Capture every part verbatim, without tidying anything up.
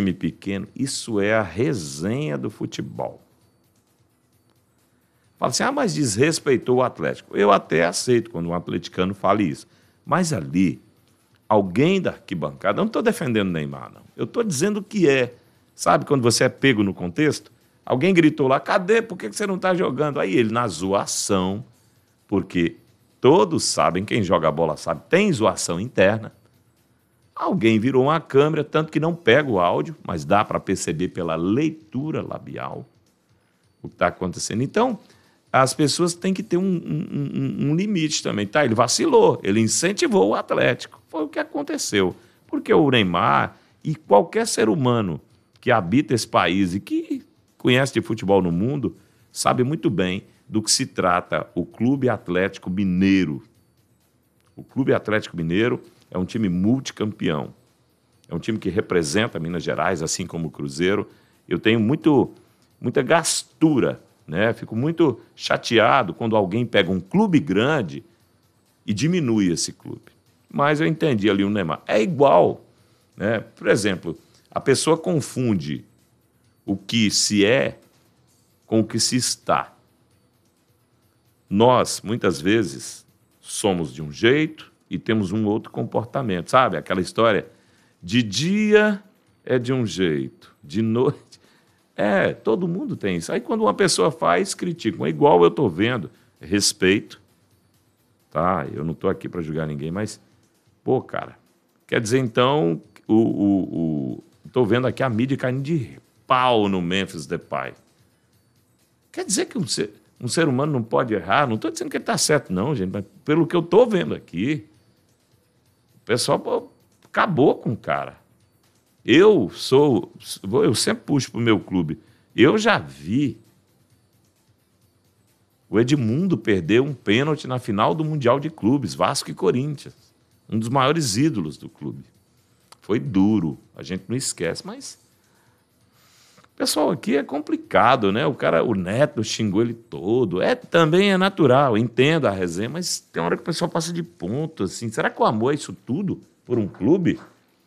time pequeno. Isso é a resenha do futebol. Fala assim, ah, mas desrespeitou o Atlético. Eu até aceito quando um atleticano fale isso. Mas ali, alguém da arquibancada, eu não estou defendendo o Neymar, não. Eu estou dizendo o que é. Sabe quando você é pego no contexto? Alguém gritou lá, cadê? Por que você não está jogando? Aí ele, na zoação, porque todos sabem, quem joga bola sabe, tem zoação interna. Alguém virou uma câmera, tanto que não pega o áudio, mas dá para perceber pela leitura labial o que está acontecendo. Então, as pessoas têm que ter um, um, um, um limite também. Tá, ele vacilou, ele incentivou o Atlético. Foi o que aconteceu. Porque o Neymar e qualquer ser humano que habita esse país e que conhece de futebol no mundo sabe muito bem do que se trata o Clube Atlético Mineiro. O Clube Atlético Mineiro é um time multicampeão. É um time que representa Minas Gerais, assim como o Cruzeiro. Eu tenho muito, muita gastura, né? Fico muito chateado quando alguém pega um clube grande e diminui esse clube. Mas eu entendi ali o Neymar. É igual, né? Por exemplo, a pessoa confunde o que se é com o que se está. Nós, muitas vezes, somos de um jeito e temos um outro comportamento, sabe? Aquela história de dia é de um jeito, de noite... É, todo mundo tem isso. Aí quando uma pessoa faz, criticam. É igual eu estou vendo, respeito, tá? Eu não estou aqui para julgar ninguém, mas, pô, cara, quer dizer, então, o, o, o, estou vendo aqui a mídia caindo de pau no Memphis Depay. Quer dizer que um ser, um ser humano não pode errar? Não estou dizendo que ele está certo, não, gente, mas pelo que eu estou vendo aqui, o pessoal pô, acabou com o cara. Eu sou, eu sempre puxo para o meu clube, eu já vi o Edmundo perder um pênalti na final do Mundial de Clubes, Vasco e Corinthians, um dos maiores ídolos do clube. Foi duro, a gente não esquece, mas o pessoal aqui é complicado, né? O cara, o Neto xingou ele todo, é, também é natural, entendo a resenha, mas tem hora que o pessoal passa de ponto, assim, será que o amor é isso tudo por um clube?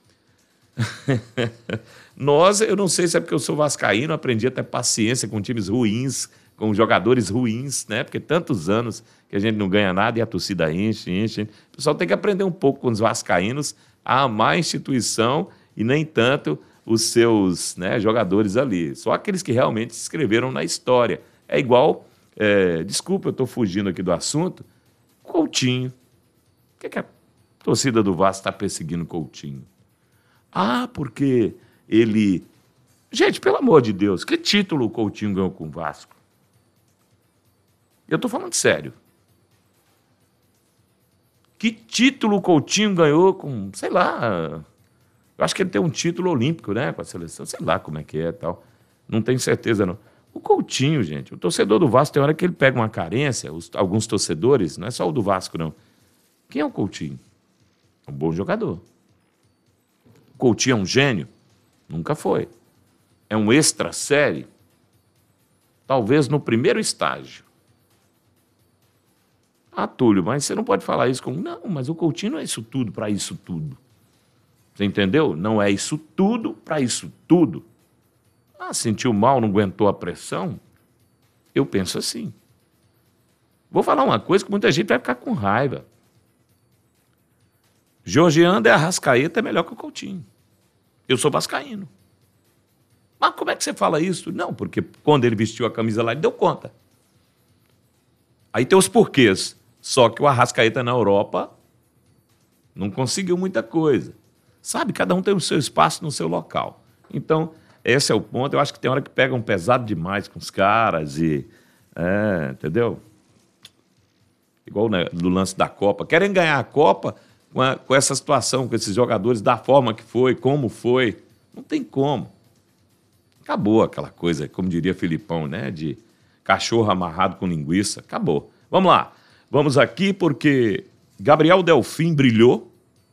Nós, eu não sei se é porque eu sou vascaíno, aprendi a ter paciência com times ruins, com jogadores ruins, né? Porque tantos anos que a gente não ganha nada e a torcida enche, enche. O pessoal tem que aprender um pouco com os vascaínos a amar a instituição e nem tanto os seus, né, jogadores ali. Só aqueles que realmente se inscreveram na história. É igual, é, desculpa, eu estou fugindo aqui do assunto, Coutinho. Por que, que a torcida do Vasco está perseguindo Coutinho? Ah, porque ele... Gente, pelo amor de Deus, que título o Coutinho ganhou com o Vasco? Eu estou falando sério. Que título o Coutinho ganhou com, sei lá... Eu acho que ele tem um título olímpico, né, com a seleção. Sei lá como é que é e tal. Não tenho certeza, não. O Coutinho, gente, o torcedor do Vasco tem hora que ele pega uma carência, os, alguns torcedores, não é só o do Vasco, não. Quem é o Coutinho? É um bom jogador. Coutinho é um gênio? Nunca foi. É um extra série? Talvez no primeiro estágio. Ah, Túlio, mas você não pode falar isso com... Não, mas o Coutinho não é isso tudo para isso tudo. Você entendeu? Não é isso tudo para isso tudo. Ah, sentiu mal, não aguentou a pressão? Eu penso assim. Vou falar uma coisa que muita gente vai ficar com raiva. Jorge Anderson e Arrascaeta é melhor que o Coutinho. Eu sou vascaíno. Mas como é que você fala isso? Não, porque quando ele vestiu a camisa lá, ele deu conta. Aí tem os porquês. Só que o Arrascaeta na Europa não conseguiu muita coisa. Sabe, cada um tem o seu espaço no seu local. Então, esse é o ponto. Eu acho que tem hora que pegam pesado demais com os caras e... É, entendeu? Igual, né, no lance da Copa. Querem ganhar a Copa... Com, a, com essa situação, com esses jogadores, da forma que foi, como foi. Não tem como. Acabou aquela coisa, como diria Filipão, né? De cachorro amarrado com linguiça. Acabou. Vamos lá. Vamos aqui porque Gabriel Delfim brilhou.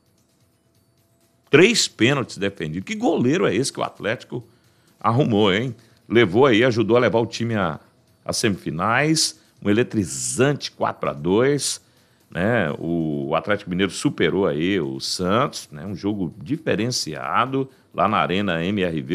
Três pênaltis defendidos. Que goleiro é esse que o Atlético arrumou, hein? Levou aí, ajudou a levar o time às semifinais. Um eletrizante quatro a dois. Né, o Atlético Mineiro superou aí o Santos, né, um jogo diferenciado lá na Arena M R V.